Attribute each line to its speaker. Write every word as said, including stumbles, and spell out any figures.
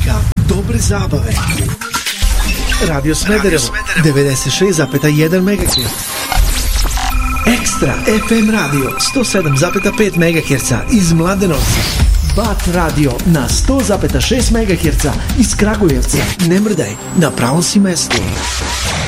Speaker 1: muzika, dobre zabave. Radio Smederevo devedeset šest zarez jedan megaherca. Ekstra ef em radio sto sedam zarez pet megaherca iz Mladenovca. Bat radio na sto zarez šest megaherca iz Kragujevca. Ne mrdaj, na pravom si mestu.